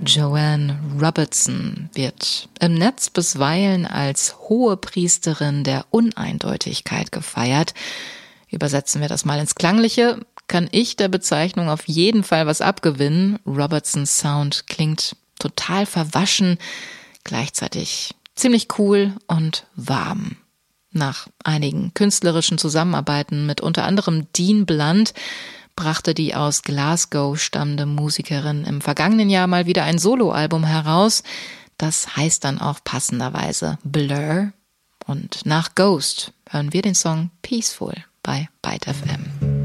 Joanne Robertson wird im Netz bisweilen als Hohepriesterin der Uneindeutigkeit gefeiert. Übersetzen wir das mal ins Klangliche, kann ich der Bezeichnung auf jeden Fall was abgewinnen. Robertsons Sound klingt total verwaschen, gleichzeitig ziemlich cool und warm. Nach einigen künstlerischen Zusammenarbeiten mit unter anderem Dean Blunt brachte die aus Glasgow stammende Musikerin im vergangenen Jahr mal wieder ein Soloalbum heraus. Das heißt dann auch passenderweise Blur. Und nach Ghost hören wir den Song Peaceful bei Byte FM.